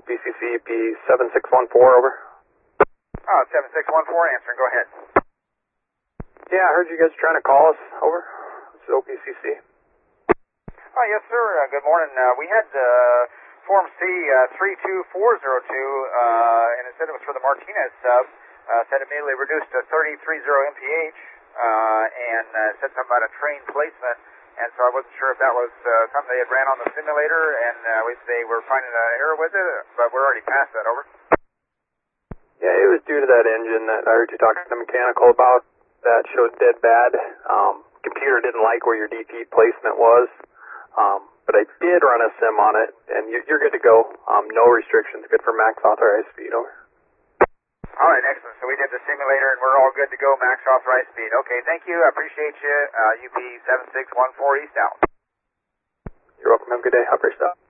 OPCC P7614, over. 7614 answering, go ahead. Yeah, I heard you guys trying to call us, over. This is OPCC. Oh, yes, sir. Good morning. We had Form C 32402, and it said it was for the Martinez sub. Said immediately reduced to 330 mph, and said something about a train placement. And so I wasn't sure if that was something they had ran on the simulator, and they were finding an error with it, but we're already past that, over. Yeah, it was due to that engine that I heard you talking to mechanical about. That showed dead bad. Computer didn't like where your DP placement was, but I did run a sim on it, and you're good to go. No restrictions, good for max authorized speed, over. All right, excellent. So we did the simulator, and we're all good to go, max authorized speed. Okay, thank you. I appreciate you. UP 7614 eastbound. You're welcome. Have a good day. Operator stop.